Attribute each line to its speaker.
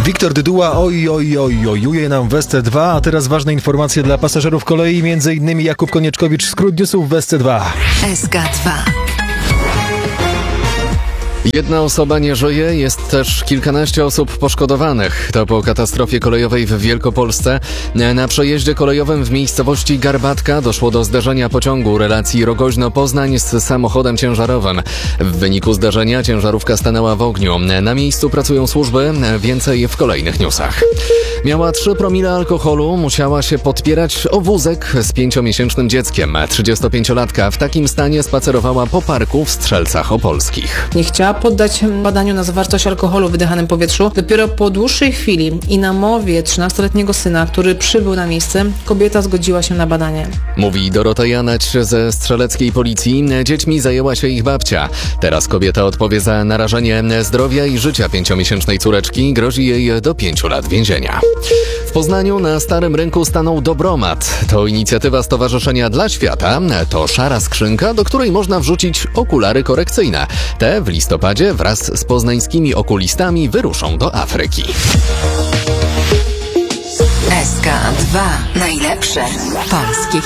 Speaker 1: Wiktor Dyduła ojuje nam w SC2, a teraz ważne informacje dla pasażerów kolei, m.in. Jakub Konieczkowicz, skrót newsów w SC2.
Speaker 2: SK2.
Speaker 3: Jedna osoba nie żyje, jest też kilkanaście osób poszkodowanych. To po katastrofie kolejowej w Wielkopolsce. Na przejeździe kolejowym w miejscowości Garbatka doszło do zderzenia pociągu relacji Rogoźno-Poznań z samochodem ciężarowym. W wyniku zdarzenia ciężarówka stanęła w ogniu. Na miejscu pracują służby, więcej w kolejnych newsach. Miała 3 promile alkoholu, musiała się podpierać o wózek z 5-miesięcznym dzieckiem. 35-latka w takim stanie spacerowała po parku w Strzelcach Opolskich.
Speaker 4: Nie chciała poddać badaniu na zawartość alkoholu w wydychanym powietrzu. Dopiero po dłuższej chwili i na mowie 13-letniego syna, który przybył na miejsce, kobieta zgodziła się na badanie.
Speaker 3: Mówi Dorota Janać ze strzeleckiej policji. Dziećmi zajęła się ich babcia. Teraz kobieta odpowie za narażenie zdrowia i życia 5-miesięcznej córeczki. Grozi jej do 5 lat więzienia. W Poznaniu na Starym Rynku stanął Dobromat. To inicjatywa Stowarzyszenia dla Świata. To szara skrzynka, do której można wrzucić okulary korekcyjne. Te w listopadzie wraz z poznańskimi okulistami wyruszą do Afryki.
Speaker 2: SK2. Najlepsze polskie